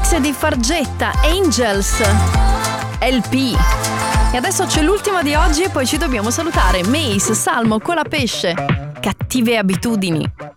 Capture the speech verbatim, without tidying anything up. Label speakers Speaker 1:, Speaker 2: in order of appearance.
Speaker 1: remix di Fargetta, Angels, L P. E adesso c'è l'ultima di oggi e poi ci dobbiamo salutare. Mace, Salmo, Colapesce, Cattive abitudini.